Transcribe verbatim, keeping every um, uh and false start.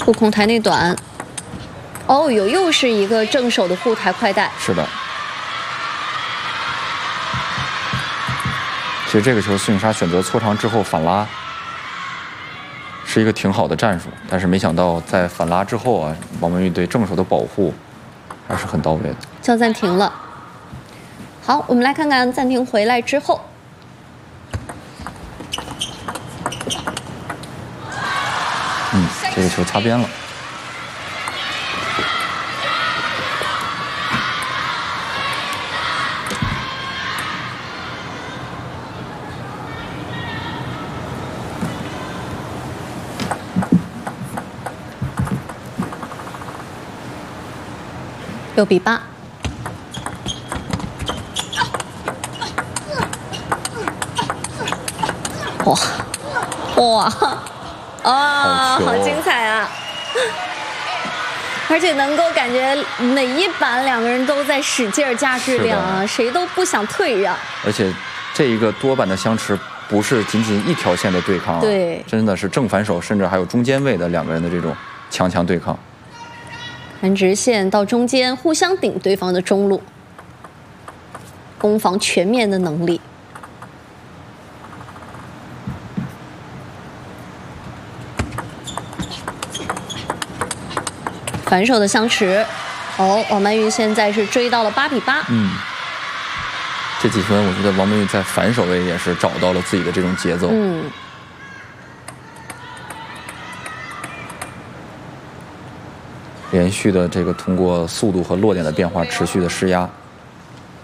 触控台内短。哦，有又是一个正手的护台快带。 是的。其实这个球，孙颖莎选择搓长之后反拉，是一个挺好的战术。但是没想到在反拉之后啊，王曼玉对正手的保护还是很到位的。 叫暂停了。好，我们来看看暂停回来之后。 嗯，这个球擦边了。 六比八。哇哇！ 啊、哦，好精彩啊！而且能够感觉每一板两个人都在使劲儿加质量啊，谁都不想退让。 而且这一个多板的相持不是仅仅一条线的对抗啊， 对， 真的是正反手，甚至还有中间位的两个人的这种强强对抗。 看直线到中间，互相顶对方的中路，攻防全面的能力。 反手的相持，哦，王曼玉现在是追到了八比八。 嗯，这几分我觉得王曼玉在反手位也是找到了自己的这种节奏。 嗯， 连续的这个通过速度和落点的变化持续的施压。